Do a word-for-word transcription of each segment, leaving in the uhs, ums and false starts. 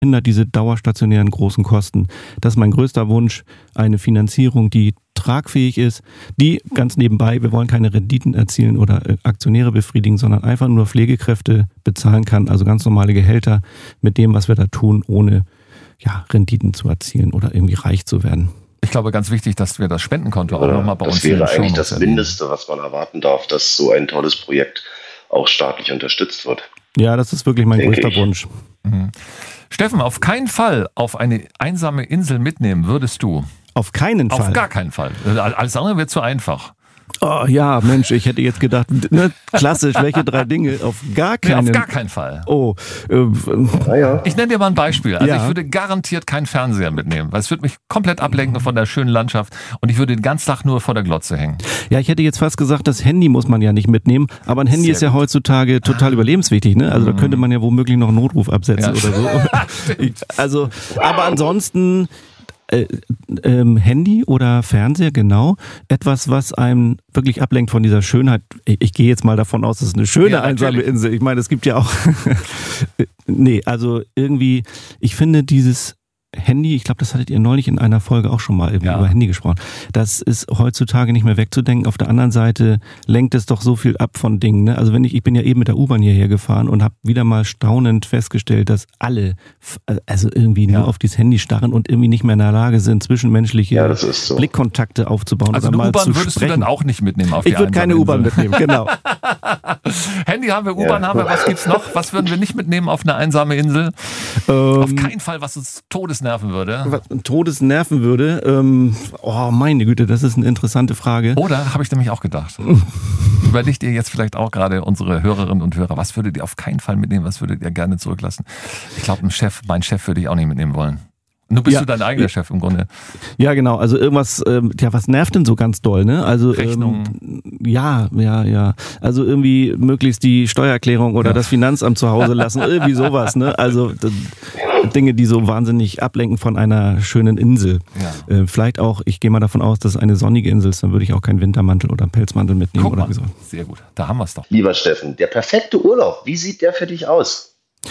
verhindert diese dauerstationären großen Kosten. Das ist mein größter Wunsch, eine Finanzierung, die tragfähig ist, die ganz nebenbei, wir wollen keine Renditen erzielen oder Aktionäre befriedigen, sondern einfach nur Pflegekräfte bezahlen kann, also ganz normale Gehälter mit dem, was wir da tun, ohne ja, Renditen zu erzielen oder irgendwie reich zu werden. Ich glaube, ganz wichtig, dass wir das Spendenkonto auch nochmal bei das uns wäre in den eigentlich Shownotes das Mindeste, was man erwarten darf, dass so ein tolles Projekt auch staatlich unterstützt wird. Ja, das ist wirklich mein Denke größter ich. Wunsch. Mhm. Steffen, auf keinen Fall auf eine einsame Insel mitnehmen würdest du? Auf keinen Fall. Auf gar keinen Fall. Alles andere wird zu einfach. Oh ja, Mensch, ich hätte jetzt gedacht, ne, klassisch, welche drei Dinge? Auf gar Nee, keinen auf gar keinen Fall. Oh, äh, Ah, ja. Ich nenne dir mal ein Beispiel. Also Ja. ich würde garantiert keinen Fernseher mitnehmen, weil es würde mich komplett ablenken von der schönen Landschaft und ich würde den ganzen Tag nur vor der Glotze hängen. ja, ich hätte jetzt fast gesagt, das Handy muss man ja nicht mitnehmen, aber ein Handy Sehr ist ja gut. heutzutage total überlebenswichtig, ne? Also da könnte man ja womöglich noch einen Notruf absetzen Ja. oder so. Ich, also, aber ansonsten äh, ähm, Handy oder Fernseher, genau, etwas, was einem wirklich ablenkt von dieser Schönheit. Ich, ich gehe jetzt mal davon aus, das ist eine schöne Ja, einsame natürlich. Insel. Ich meine, es gibt ja auch nee, also irgendwie, ich finde dieses Handy, ich glaube, das hattet ihr neulich in einer Folge auch schon mal irgendwie Ja. über Handy gesprochen. Das ist heutzutage nicht mehr wegzudenken. Auf der anderen Seite lenkt es doch so viel ab von Dingen. Ne? Also wenn ich, ich bin ja eben mit der U-Bahn hierher gefahren und habe wieder mal staunend festgestellt, dass alle f- also irgendwie Ja. nur auf dieses Handy starren und irgendwie nicht mehr in der Lage sind, zwischenmenschliche Ja, das ist so. Blickkontakte aufzubauen Also oder eine mal U-Bahn zu würdest sprechen. du dann auch nicht mitnehmen auf Ich die würde keine einsame U-Bahn Insel. mitnehmen, genau. Handy haben wir, U-Bahn Ja. haben wir, was gibt's noch? Was würden wir nicht mitnehmen auf eine einsame Insel? Auf keinen Fall, was uns todesnerven würde. Was Todes nerven würde. Ähm, oh, meine Güte, das ist eine interessante Frage. Oder, habe ich nämlich auch gedacht. Überlegt ihr jetzt vielleicht auch gerade unsere Hörerinnen und Hörer, was würdet ihr auf keinen Fall mitnehmen, was würdet ihr gerne zurücklassen? Ich glaube, ein Chef, mein Chef würde ich auch nicht mitnehmen wollen. Nur bist Ja. du dein eigener Chef im Grunde. Ja, genau. Also irgendwas, ähm, ja, was nervt denn so ganz doll, ne? Also Rechnungen. Ähm, ja, ja, ja. Also irgendwie möglichst die Steuererklärung oder Ja. das Finanzamt zu Hause lassen, irgendwie sowas, ne? Also d- Dinge, die so wahnsinnig ablenken von einer schönen Insel. Ja. Äh, vielleicht auch, ich gehe mal davon aus, dass es eine sonnige Insel ist, dann würde ich auch keinen Wintermantel oder einen Pelzmantel mitnehmen Guck oder mal, wie so. sehr gut. Da haben wir es doch. Lieber Steffen, der perfekte Urlaub, wie sieht der für dich aus?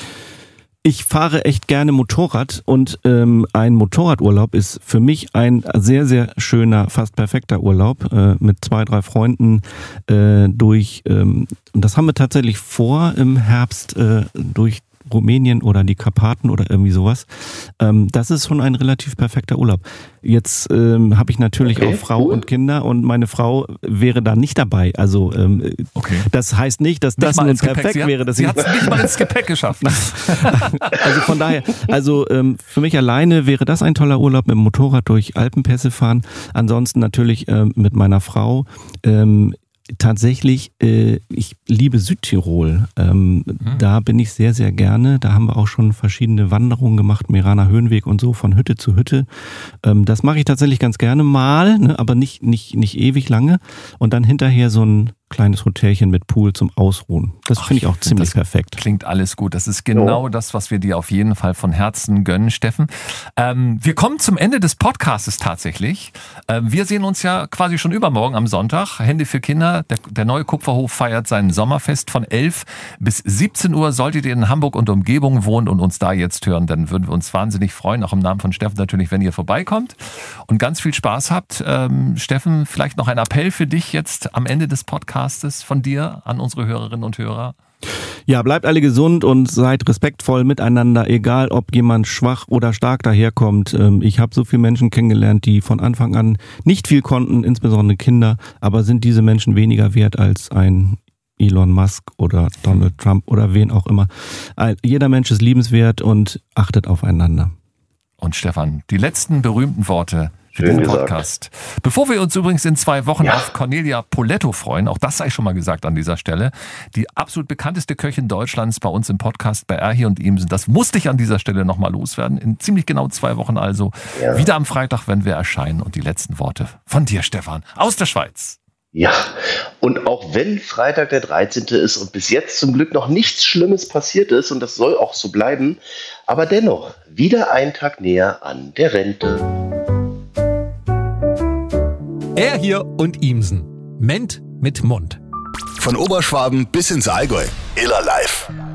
Ich fahre echt gerne Motorrad und ähm, ein Motorradurlaub ist für mich ein sehr, sehr schöner, fast perfekter Urlaub äh, mit zwei, drei Freunden äh, durch, ähm, und das haben wir tatsächlich vor im Herbst äh, durch Rumänien oder die Karpaten oder irgendwie sowas. Ähm, das ist schon ein relativ perfekter Urlaub. Jetzt ähm, habe ich natürlich Okay, auch Frau cool. und Kinder und meine Frau wäre da nicht dabei. Also ähm, Okay. das heißt nicht, dass Nicht das mal nun ins Gepäck. perfekt Sie hat, wäre. Dass sie ich hat es nicht mal ins Gepäck geschafft. also von daher, also ähm, für mich alleine wäre das ein toller Urlaub mit dem Motorrad durch Alpenpässe fahren. Ansonsten natürlich ähm, mit meiner Frau. Ähm, tatsächlich, äh, ich liebe Südtirol. Ähm, Mhm. Da bin ich sehr, sehr gerne. Da haben wir auch schon verschiedene Wanderungen gemacht, Meraner Höhenweg und so, von Hütte zu Hütte. Ähm, das mache ich tatsächlich ganz gerne mal, ne, aber nicht, nicht, nicht ewig lange. Und dann hinterher so ein kleines Hotelchen mit Pool zum Ausruhen. Das Ach, finde ich auch ich find ziemlich das perfekt. Klingt alles gut. Das ist genau das, was wir dir auf jeden Fall von Herzen gönnen, Steffen. Ähm, wir kommen zum Ende des Podcastes tatsächlich. Ähm, wir sehen uns ja quasi schon übermorgen am Sonntag. Hände für Kinder. Der, der neue Kupferhof feiert sein Sommerfest von elf bis siebzehn Uhr. Solltet ihr in Hamburg und Umgebung wohnen und uns da jetzt hören, dann würden wir uns wahnsinnig freuen, auch im Namen von Steffen natürlich, wenn ihr vorbeikommt und ganz viel Spaß habt. Ähm, Steffen, vielleicht noch ein Appell für dich jetzt am Ende des Podcastes von dir an unsere Hörerinnen und Hörer. Ja, bleibt alle gesund und seid respektvoll miteinander, egal ob jemand schwach oder stark daherkommt. Ähm, Ich habe so viele Menschen kennengelernt, die von Anfang an nicht viel konnten, insbesondere Kinder, aber sind diese Menschen weniger wert als ein Elon Musk oder Donald Trump oder wen auch immer. Ein- Jeder Mensch ist liebenswert und achtet aufeinander. Und Stefan, die letzten berühmten Worte für Schön diesen gesagt. Podcast. Bevor wir uns übrigens in zwei Wochen Ja. auf Cornelia Poletto freuen, auch das sei schon mal gesagt an dieser Stelle, die absolut bekannteste Köchin Deutschlands bei uns im Podcast bei Erhi und Imsen. Das musste ich an dieser Stelle nochmal loswerden. In ziemlich genau zwei Wochen also. Ja. Wieder am Freitag, wenn wir erscheinen. Und die letzten Worte von dir, Stefan, aus der Schweiz. Ja, und auch wenn Freitag der dreizehnte ist und bis jetzt zum Glück noch nichts Schlimmes passiert ist, und das soll auch so bleiben, aber dennoch wieder ein Tag näher an der Rente. Er hier und Imsen. Ment mit Mund. Von Oberschwaben bis ins Allgäu. Iller live.